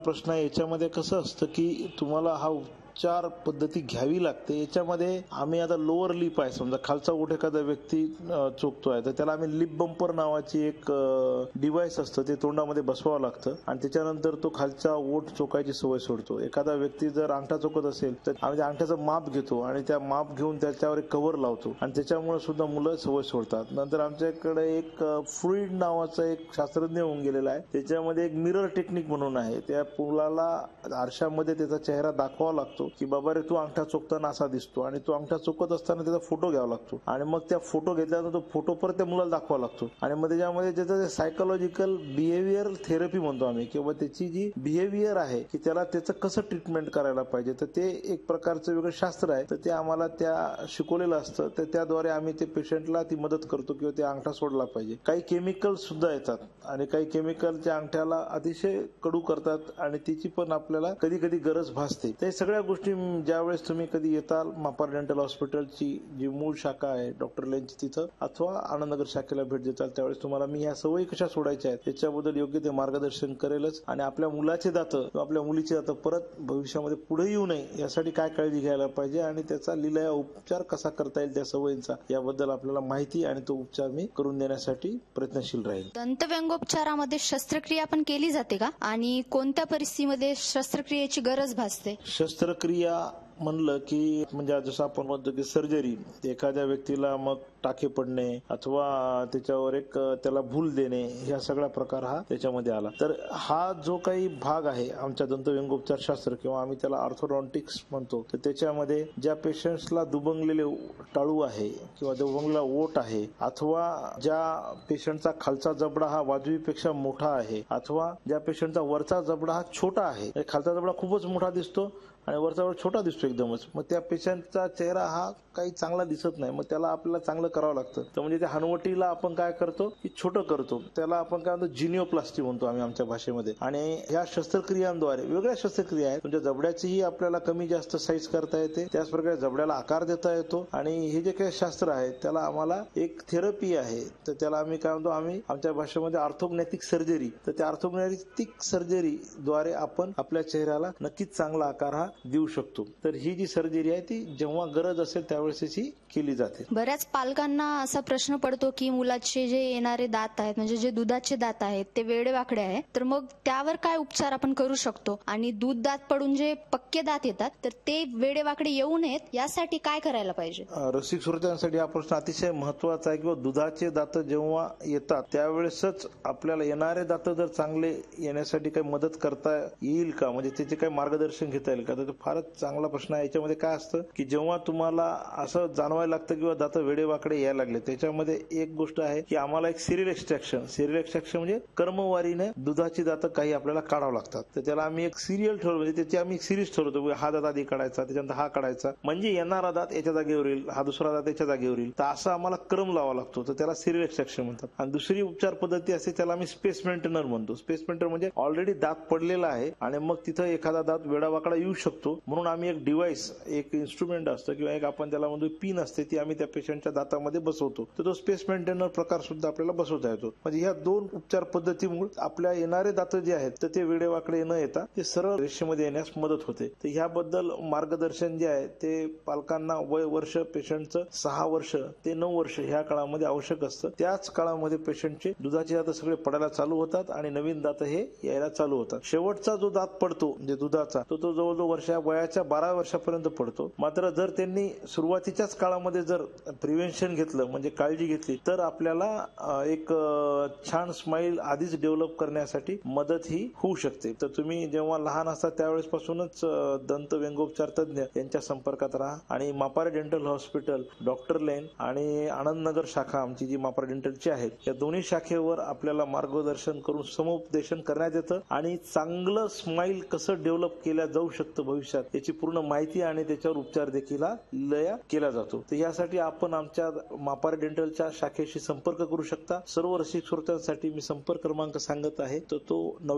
प्रश्न आहे याच्यामध्ये कसं असतं की तुम्हाला हा उपचार पद्धती घ्यावी लागते. याच्यामध्ये आम्ही आता लोअर लिप आहे, समजा खालचा ओठ एखादा व्यक्ती चोखतोय तर त्याला आम्ही लिप बंपर नावाची एक डिव्हाइस असतं ते तोंडामध्ये बसवावं लागतं आणि त्याच्यानंतर तो खालचा ओठ चोखायची सवय सोडतो. एखादा व्यक्ती जर अंगठा चोखत असेल तर आम्ही त्या अंगठ्याचं माप घेतो आणि त्या माप घेऊन त्याच्यावर एक कव्हर लावतो आणि त्याच्यामुळे सुद्धा मुलं सवय सोडतात. नंतर आमच्याकडे एक फ्लुइड नावाचा एक शास्त्रज्ञ होऊन गेलेला आहे, त्याच्यामध्ये एक मिरर टेक्निक म्हणून आहे. त्या मुलाला आरशामध्ये त्याचा चेहरा दाखवावा लागतो की बाबा रे तू अंगठा चोखताना असा दिसतो आणि तो अंगठा चोखत असताना त्याचा फोटो घ्यावा लागतो आणि मग त्या फोटो घेतल्यानंतर तो फोटो परत त्या मुलाला दाखवावा लागतो आणि मग त्याच्यामध्ये त्याचं सायकोलॉजिकल बिहेवियर थेरपी म्हणतो आम्ही, किंवा त्याची जी बिहेवियर आहे की त्याला त्याचं कसं ट्रीटमेंट करायला पाहिजे, तर ते एक प्रकारचं वेगळं शास्त्र आहे. तर ते आम्हाला त्या शिकवलेलं असतं. तर त्याद्वारे आम्ही ते पेशंटला ती मदत करतो किंवा ते अंगठा सोडला पाहिजे. काही केमिकल सुद्धा येतात आणि काही केमिकलच्या अंगठ्याला अतिशय कडू करतात आणि त्याची पण आपल्याला कधी कधी गरज भासते. ते सगळ्या गोष्टी ज्यावेळेस तुम्ही कधी येताल मापार डेंटल हॉस्पिटलची जी मूळ शाखा आहे डॉक्टर लेनची तिथं अथवा आनंदनगर शाखेला भेट देताल त्यावेळेस तुम्हाला मी ह्या सवयी कशा सोडायच्या आहेत त्याच्याबद्दल योग्य ते मार्गदर्शन करेलच. आणि आपल्या मुलाचे दात किंवा आपल्या मुलीचे दात परत भविष्यामध्ये पुढे येऊ नये यासाठी काय काळजी घ्यायला पाहिजे आणि त्याचा लिलाया उपचार कसा करता येईल त्या सवयींचा याबद्दल आपल्याला माहिती आणि तो उपचार मी करून देण्यासाठी प्रयत्नशील राहील. दंतव्यंगोपचारामध्ये शस्त्रक्रिया पण केली जाते का आणि कोणत्या परिस्थितीमध्ये शस्त्रक्रियेची गरज भासते? शस्त्रक्रिया म्हणलं की म्हणजे जसं आपण म्हणतो की सर्जरी, एखाद्या व्यक्तीला मग टाके पडणे अथवा त्याच्यावर एक त्याला भूल देणे ह्या सगळा प्रकार हा त्याच्यामध्ये आला. तर हा जो काही भाग आहे आमच्या दंतव्यंगोपचार शास्त्र किंवा आम्ही त्याला ऑर्थोडॉन्टिक्स म्हणतो, तर त्याच्यामध्ये ज्या पेशंट्सला दुबंगलेले टाळू आहे किंवा दुबंगलेला ओठ आहे अथवा ज्या पेशंटचा खालचा जबडा हा वाजवीपेक्षा मोठा आहे अथवा ज्या पेशंटचा वरचा जबडा हा छोटा आहे, खालचा जबडा खूपच मोठा दिसतो आणि वरचा जबडा छोटा दिसतो एकदमच, मग त्या पेशंटचा चेहरा हा काही चांगला दिसत नाही, मग त्याला आपल्याला चांगलं करावं लागतं. तर म्हणजे त्या हनवटीला आपण काय करतो की छोटं करतो, त्याला आपण काय म्हणतो जिनिओप्लास्टी म्हणतो आम्ही आमच्या भाषेमध्ये. आणि ह्या शस्त्रक्रियांद्वारे वेगळ्या शस्त्रक्रिया आहेत, म्हणजे जबड्याचीही आपल्याला कमी जास्त साईज करता येते, त्याच प्रकारे जबड्याला आकार देता येतो. आणि हे जे काही शास्त्र आहे त्याला आम्हाला एक थेरपी आहे, तर त्याला आम्ही काय म्हणतो आम्ही आमच्या भाषेमध्ये ऑर्थोग्नॅटिक सर्जरी. तर त्या ऑर्थोग्नॅटिक सर्जरी द्वारे आपण आपल्या चेहऱ्याला नक्कीच चांगला आकार हा देऊ शकतो. तर ही जी सर्जरी आहे ती जेव्हा गरज असेल त्यावेळेस त्याची केली जाते. बऱ्याच पालकांना असा प्रश्न पडतो की मुलाचे जे येणारे दात आहेत म्हणजे जे दुधाचे दात आहेत ते वेडेवाकडे आहेत, तर मग त्यावर काय उपचार आपण करू शकतो आणि दूध दात पडून जे पक्के दात येतात तर ते वेडेवाकडे येऊ नयेत यासाठी काय करायला पाहिजे? रसिक श्रोत्यांसाठी हा प्रश्न अतिशय महत्वाचा आहे. किंवा दुधाचे दात जेव्हा येतात त्यावेळेसच आपल्याला येणारे दात जर चांगले येण्यासाठी काही मदत करता येईल का, म्हणजे त्याचे काही मार्गदर्शन घेता येईल का, तर फारच चांगला प्रश्न आहे. याच्यामध्ये काय असतं की जेव्हा तुम्हाला असं जाणवायला लागतं किंवा दात वेडेवाकडे यायला लागले, त्याच्यामध्ये एक गोष्ट आहे की आम्हाला एक सिरियल एक्स्ट्रॅक्शन म्हणजे क्रमवारीने दुधाची दात काही आपल्याला काढावं लागतात. तर त्याला आम्ही एक सिरियल ठरवतो, म्हणजे त्याची आम्ही एक सिरीज ठरवतो, हा दात आधी काढायचा, त्याच्यानंतर हा काढायचा, म्हणजे येणारा दात याच्या जागेवर येईल, हा दुसरा दात याच्या जागेवर येईल, तर असं आम्हाला क्रम लावा लागतो. तर त्याला सिरियल एक्स्ट्रॅक्शन म्हणतात. आणि दुसरी उपचार पद्धती असते त्याला आम्ही स्पेस मेंटेनर म्हणतो. स्पेस मेंटेनर म्हणजे ऑलरेडी दात पडलेला आहे आणि मग तिथं एखादा दात वेडावाकडा येऊ शकतो, म्हणून आम्ही एक डिव्हाइस, एक इन्स्ट्रुमेंट असतं किंवा एक आपण त्याला म्हणतो पिन असते, ती आम्ही त्या पेशंटच्या दातामध्ये बसवतो. तर तो स्पेस मेंटेनर प्रकार सुद्धा आपल्याला बसवता येतो. म्हणजे ह्या दोन उपचार पद्धतीमुळे आपल्या येणारे दात जे आहेत तर ते वेडेवाकडे न येता ते सरळ रेषेमध्ये येण्यास मदत होते. तर ह्याबद्दल मार्गदर्शन जे आहे ते पालकांना वय वर्ष पेशंटचं 6 वर्ष ते 9 वर्ष ह्या काळामध्ये आवश्यक असतं. त्याच काळामध्ये पेशंटचे दुधाचे दात सगळे पडायला चालू होतात आणि नवीन दात हे यायला चालू होतात. शेवटचा जो दात पडतो म्हणजे दुधाचा तो जवळजवळ वयाच्या 12 वर्षापर्यंत पडतो. मात्र जर त्यांनी सुरुवातीच्याच काळामध्ये जर प्रिव्हेन्शन घेतलं म्हणजे काळजी घेतली तर आपल्याला एक छान स्माईल आधीच डेव्हलप करण्यासाठी मदत ही होऊ शकते. तर तुम्ही जेव्हा लहान असता त्यावेळेस पासूनच दंत व्यंगोपचार तज्ञ यांच्या संपर्कात राहा आणि मापार डेंटल हॉस्पिटल, डॉक्टर लेन आणि आनंदनगर शाखा आमची जी मापार डेंटलची आहे या दोन्ही शाखेवर आपल्याला मार्गदर्शन करून समुपदेशन करण्यात येतं आणि चांगलं स्माईल कसं डेव्हलप केल्या जाऊ शकतं भविष्यात याची पूर्ण माहिती आणि त्याच्यावर उपचार देखील लया केला जातो. तर यासाठी आपण आमच्या मापार डेंटलच्या शाखेशी संपर्क करू शकता. सर्व रसिक श्रोत्यांसाठी मी संपर्क क्रमांक सांगत आहे तर तो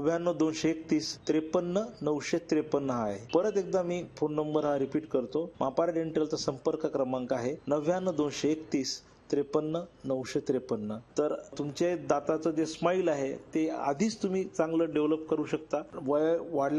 99-231 53-953 हा आहे. परत एकदा मी फोन नंबर हा रिपीट करतो. मापार डेंटलचा संपर्क क्रमांक आहे 99-231 53-953. तर तुमचे दाताचं जे स्माईल आहे ते आधीच तुम्ही चांगलं डेव्हलप करू शकता. वय वाढल्या